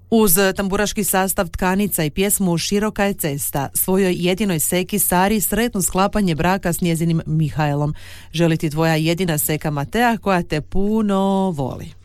Uz tamburaški sastav Tkanica i pjesmu Široka je cesta, svojoj jedinoj seki Sari sretno sklapanje braka s njezinim Mihajlom. Želi ti tvoja jedina seka Matea koja te puno voli.